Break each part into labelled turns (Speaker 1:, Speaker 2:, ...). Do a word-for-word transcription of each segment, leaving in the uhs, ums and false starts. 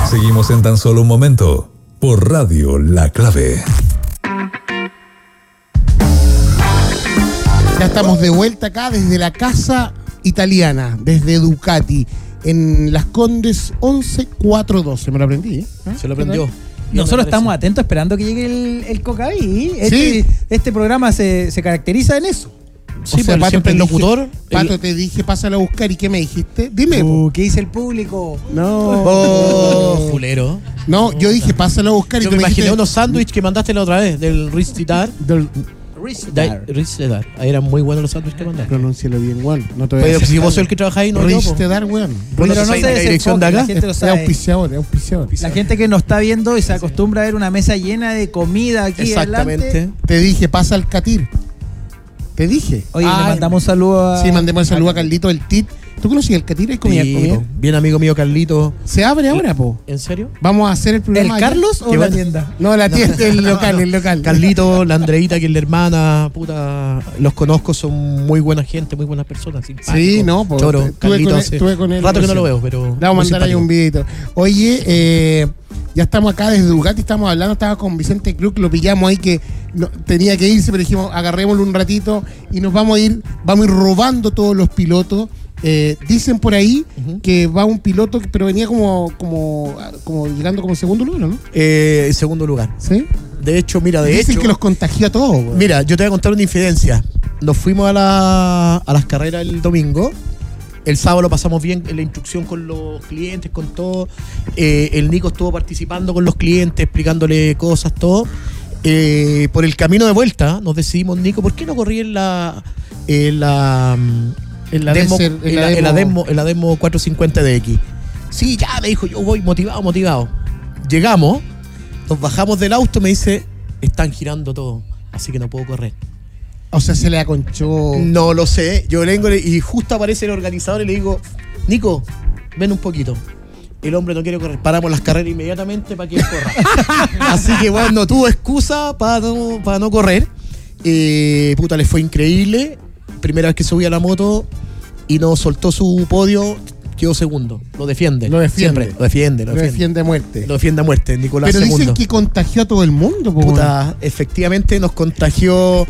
Speaker 1: Seguimos en tan solo un momento por Radio La Clave.
Speaker 2: Ya estamos de vuelta acá desde la casa italiana, desde Ducati, en Las Condes once cuatrocientos doce. Me lo aprendí, ¿eh?
Speaker 3: Se lo aprendió.
Speaker 4: Nosotros estamos atentos esperando que llegue el, el Cocaví. Este,
Speaker 2: Sí.
Speaker 4: este programa se, se caracteriza en eso.
Speaker 3: Sí,
Speaker 2: O sea,
Speaker 3: pero
Speaker 2: Pato,
Speaker 3: siempre
Speaker 2: te
Speaker 3: el
Speaker 2: dije-
Speaker 3: locutor.
Speaker 2: Pato,
Speaker 3: el-
Speaker 2: te dije, pásalo a buscar. ¿Y qué me dijiste? Dime. po.
Speaker 4: Uh, ¿Qué dice el público?
Speaker 2: No.
Speaker 3: Oh, fulero.
Speaker 2: No, yo dije, pásalo a buscar. Y
Speaker 3: Yo
Speaker 2: tú
Speaker 3: me imaginé
Speaker 2: dijiste,
Speaker 3: unos sándwiches que mandaste la otra vez del Rizzitar.
Speaker 2: del-
Speaker 3: Rizzitar. Ahí eran muy buenos los sándwiches que mandaste.
Speaker 2: Pronúncialo bien, weón. No te voy a
Speaker 3: Pero
Speaker 2: decir
Speaker 3: si vos
Speaker 2: nada.
Speaker 3: sos el que trabaja ahí, no yo, po.
Speaker 2: Ristedar, weón.
Speaker 3: Bueno,
Speaker 4: Pero no
Speaker 3: ¿sabes
Speaker 4: se
Speaker 3: la dirección de
Speaker 4: desenfoque,
Speaker 3: acá?
Speaker 4: la gente lo
Speaker 2: Es
Speaker 4: sabe.
Speaker 2: auspiciador, es auspiciador.
Speaker 4: La gente que nos está viendo y se acostumbra a ver una mesa llena de comida aquí
Speaker 3: Exactamente.
Speaker 4: adelante.
Speaker 2: Te dije, pasa al Catir. Te dije.
Speaker 4: Oye,
Speaker 2: Ay,
Speaker 4: le mandamos un saludo a...
Speaker 2: Sí, mandemos un saludo a Carlito el Tit. ¿Tú conocías el Catir? ¿Es comida?
Speaker 3: Sí,
Speaker 2: comida?
Speaker 3: po. Bien amigo mío Carlito.
Speaker 2: Se abre ahora, po.
Speaker 3: ¿En serio?
Speaker 2: Vamos a hacer el
Speaker 4: ¿El
Speaker 2: programa. allá.
Speaker 4: Carlos o
Speaker 3: Qué
Speaker 4: la
Speaker 3: bueno.
Speaker 4: tienda?
Speaker 2: No, la tienda, el local, el local.
Speaker 3: Carlito, la Andreita, que es la hermana, puta, los conozco, son muy buena gente, muy buenas personas. Simpáticos.
Speaker 2: Sí, no, po.
Speaker 3: Choro,
Speaker 2: Estuve
Speaker 3: Carlito,
Speaker 2: con él-
Speaker 3: hace
Speaker 2: estuve con él
Speaker 3: rato que no
Speaker 2: recién.
Speaker 3: lo veo, pero.
Speaker 2: Le vamos a
Speaker 3: muy
Speaker 2: mandar ahí
Speaker 3: simpático.
Speaker 2: un videito. Oye, eh, ya estamos acá desde Ducati, estamos hablando, estaba con Vicente Cruz, lo pillamos ahí que no- tenía que irse, pero dijimos, agarrémoslo un ratito y nos vamos a ir, vamos a ir robando todos los pilotos. Eh, dicen por ahí
Speaker 3: Ujú.
Speaker 2: que va un piloto, pero venía como, como, como llegando como segundo lugar, ¿no?
Speaker 3: Eh, en segundo lugar.
Speaker 2: ¿Sí?
Speaker 3: De hecho, mira, de
Speaker 2: Dicen
Speaker 3: hecho.
Speaker 2: que los contagió a todos, güey.
Speaker 3: Mira, yo te voy a contar una infidencia. Nos fuimos a, la, a las carreras el domingo. El sábado lo pasamos bien en la instrucción con los clientes, con todo. Eh, el Nico estuvo participando con los clientes, explicándole cosas, todo. Eh, por el camino de vuelta nos decidimos, Nico, ¿por qué no corrí en la, en la,
Speaker 2: En la
Speaker 3: demo,
Speaker 2: Desert,
Speaker 3: en la, en la demo, en la demo cuatrocientos cincuenta D X? Sí, ya, me dijo, yo voy motivado, motivado. Llegamos, nos bajamos del auto, me dice, están girando todo, así que no puedo correr.
Speaker 2: O sea, se le aconchó.
Speaker 3: No lo sé, yo vengo y justo aparece el organizador y le digo, Nico, ven un poquito. El hombre no quiere correr, paramos las carreras inmediatamente para que él corra. Así que bueno, no tuvo excusa para no, para no correr. Eh, puta, le fue increíble. Primera vez que subí a la moto y no soltó su podio, quedó segundo. Lo defiende.
Speaker 2: Lo defiende.
Speaker 3: Siempre, lo defiende, lo
Speaker 2: Lo
Speaker 3: defiende.
Speaker 2: defiende a muerte.
Speaker 3: Lo defiende a muerte, Nicolás
Speaker 2: Pero
Speaker 3: segundo.
Speaker 2: dicen que contagió a todo el mundo, po,
Speaker 3: Puta, efectivamente nos contagió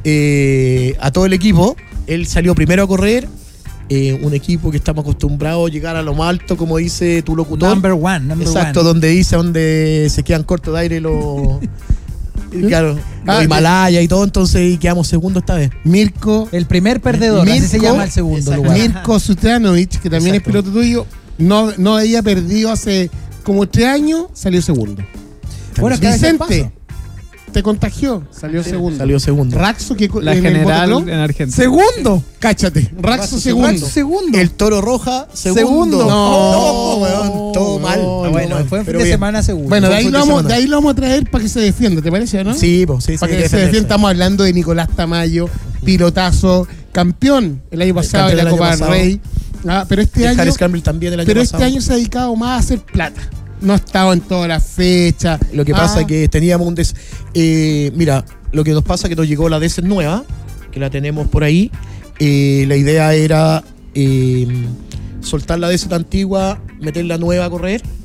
Speaker 3: eh, a todo el equipo. Él salió primero a correr. Eh, un equipo que estamos acostumbrados a llegar a lo más alto, como dice tu locutor.
Speaker 4: Number one, number
Speaker 3: Exacto,
Speaker 4: one.
Speaker 3: donde dice donde se quedan cortos de aire los. Claro,
Speaker 2: Ah,
Speaker 3: los Himalaya y todo, entonces y quedamos segundos esta vez.
Speaker 2: Mirko,
Speaker 4: El primer perdedor, así se
Speaker 2: Mirko,
Speaker 4: llama el segundo
Speaker 3: exacto.
Speaker 4: lugar.
Speaker 2: Mirko Sutranovic, que también
Speaker 3: Exacto.
Speaker 2: es piloto tuyo, no, no había perdido hace como tres años, salió segundo.
Speaker 4: Bueno, es que a veces
Speaker 2: Vicente,
Speaker 4: pasa.
Speaker 2: te contagió, salió segundo.
Speaker 3: Salió segundo.
Speaker 2: Raxo, que
Speaker 5: La
Speaker 2: en el
Speaker 5: general
Speaker 2: motoclub,
Speaker 5: en Argentina.
Speaker 2: segundo. Cáchate, Raxo segundo.
Speaker 4: Raxo segundo.
Speaker 3: El Toro Roja, segundo.
Speaker 4: Segundo.
Speaker 3: No,
Speaker 2: No,
Speaker 3: weón, todo mal.
Speaker 2: no,
Speaker 3: todo
Speaker 4: Bueno,
Speaker 3: mal.
Speaker 4: fue un fin
Speaker 3: Pero
Speaker 4: de
Speaker 3: bien.
Speaker 4: semana segundo.
Speaker 2: Bueno, de
Speaker 3: Fue
Speaker 2: ahí,
Speaker 3: fin
Speaker 2: lo
Speaker 3: de
Speaker 2: vamos,
Speaker 3: semana.
Speaker 2: de ahí lo vamos a traer para que se defienda, ¿te parece, no?
Speaker 3: Sí, pues, sí, sí.
Speaker 2: Para
Speaker 3: hay
Speaker 2: que se
Speaker 3: defenderse.
Speaker 2: defienda, estamos hablando de Nicolás Tamayo, pilotazo, campeón el año pasado
Speaker 3: campeón
Speaker 2: de la
Speaker 3: el año
Speaker 2: Copa del
Speaker 3: pasado.
Speaker 2: Rey. Ah, pero este
Speaker 3: El
Speaker 2: año,
Speaker 3: Harris Campbell también el año
Speaker 2: pero
Speaker 3: pasado.
Speaker 2: este año se ha dedicado más a hacer plata. No ha estado en todas las fechas.
Speaker 3: Lo que
Speaker 2: Ah,
Speaker 3: pasa es que teníamos un des... eh, mira, lo que nos pasa es que nos llegó la Desert nueva, que la tenemos por ahí. Eh, la idea era eh, soltar la Desert antigua, meter la nueva a correr